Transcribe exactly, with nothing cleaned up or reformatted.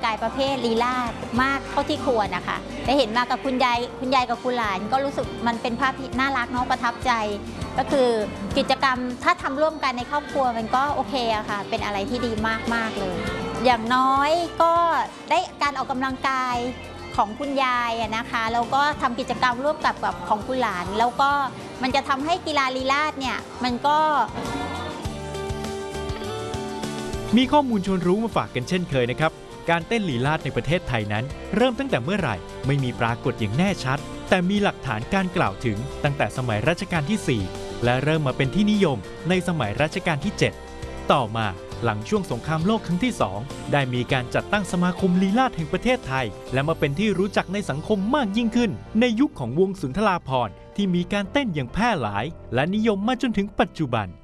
ายประเภทลีลาศมากเท่าที่ควรนะคะได้เห็นมากับคุณยายคุณยายกับคุณหลานก็รู้สึกมันเป็นภาพที่น่ารักเนาะประทับใจก็คือกิจกรรมถ้าทำร่วมกันในครอบครัวมันก็โอเคอะค่ะเป็นอะไรที่ดีมากๆเลยอย่างน้อยก็ได้การออกกำลังกายของคุณยายนะคะแล้วก็ทำกิจกรรมร่วมกับกับของคุณหลานแล้วก็มันจะทำให้กีฬาลีลาศเนี่ยมันก็มีข้อมูลชวนรู้มาฝากกันเช่นเคยนะครับการเต้นลีลาศในประเทศไทยนั้นเริ่มตั้งแต่เมื่อไหร่ไม่มีปรากฏอย่างแน่ชัดแต่มีหลักฐานการกล่าวถึงตั้งแต่สมัยรัชกาลที่ สี่และเริ่มมาเป็นที่นิยมในสมัยรัชกาลที่ เจ็ดต่อมาหลังช่วงสงครามโลกครั้งที่ สองได้มีการจัดตั้งสมาคมลีลาศแห่งประเทศไทยและมาเป็นที่รู้จักในสังคมมากยิ่งขึ้นในยุคของวงสุนทราภรณ์ที่มีการเต้นอย่างแพร่หลายและนิยมมาจนถึงปัจจุบัน